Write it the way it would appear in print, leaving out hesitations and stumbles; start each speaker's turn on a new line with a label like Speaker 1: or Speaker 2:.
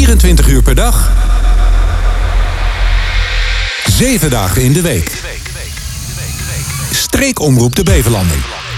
Speaker 1: 24 uur per dag. 7 dagen in de week. Streekomroep de Beverlanden.